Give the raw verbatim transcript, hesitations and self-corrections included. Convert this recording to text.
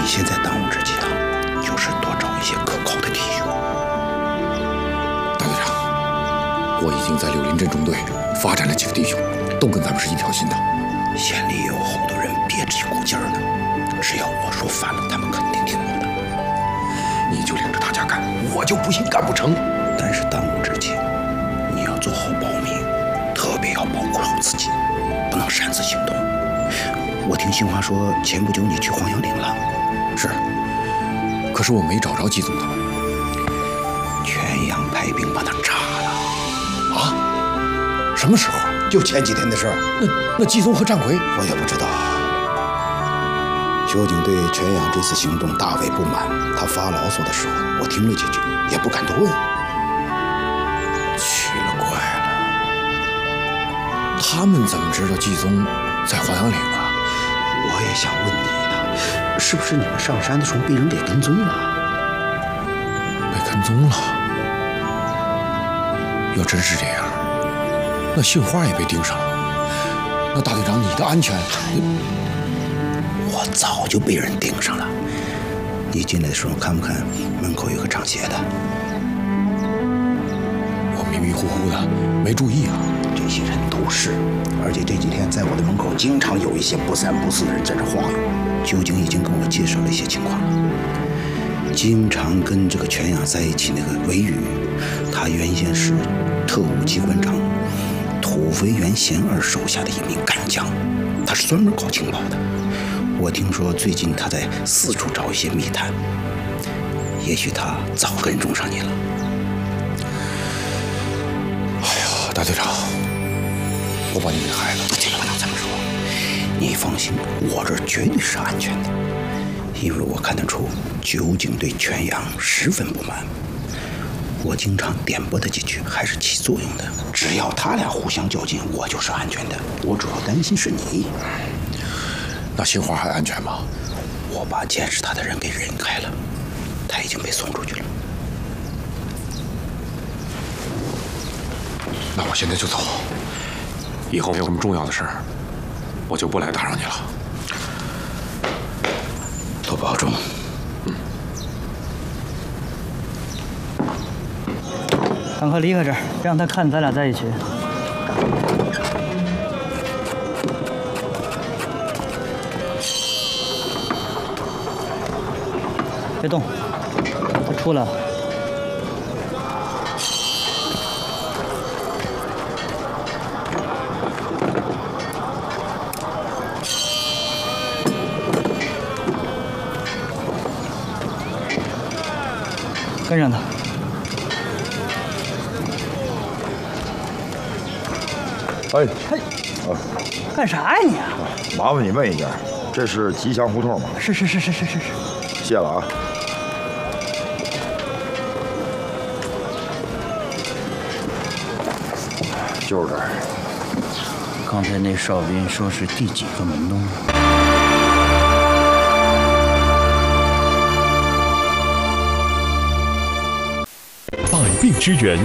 你现在当务之急啊，就是多找一些可靠的弟兄。 大队长，我已经在柳林镇中队发展了几个弟兄，都跟咱们是一条心的。 县里有好多人憋着一股劲儿呢，只要我说反了，他们肯定听我的。 你就领着大家干，我就不信干不成。 但是当务之急，你要做好保密，特别要保护好自己，不能擅自行动。我听新华说，前不久你去黄杨岭了。 是，可是我没找着季宗他们。 全阳派兵把他炸了。 啊？什么时候？ 就前几天的事儿。 那那季宗和战魁， 我也不知道。究竟对全阳这次行动大为不满，他发牢骚的时候，我听了几句，也不敢多问。 奇了怪了，他们怎么知道季宗在黄杨岭啊？ 我也想问你呢，是不是你们上山的时候被人给跟踪了？ 被跟踪了？要真是这样，那杏花也被盯上了。那大队长，你的安全？ 我早就被人盯上了。你进来的时候看不看门口有个长鞋的？ 我迷迷糊糊的没注意啊。 这些人都是，而且这几天在我的门口经常有一些不三不四的人在这晃悠。究竟已经跟我介绍了一些情况了。经常跟这个全养在一起那个韦宇，他原先是特务机关长土肥原贤二手下的一名干将，他是专门搞情报的。我听说最近他在四处找一些密探，也许他早跟踪上你了。 哎呀，大队长，我把你给害了。 这个不能这么说，你放心，我这儿绝对是安全的，因为我看得出酒井对全阳十分不满。我经常点拨他几句，还是起作用的。只要他俩互相较劲，我就是安全的。我主要担心是你。 那杏花还安全吗？ 我把监视他的人给忍开了，他已经被送出去了。 那我现在就走，以后有什么重要的事儿，我就不来打扰你了。 多保重。 嗯。 赶快离开这儿，别让他看咱俩在一起。别动，他出来了。跟上他。 哎， 嘿， 啊， 干啥呀你啊？ 麻烦你问一下，这是吉祥胡同吗？ 是是是是是是是。 谢了啊。就是这儿。 刚才那哨兵说是第几个门洞？ 百病之源。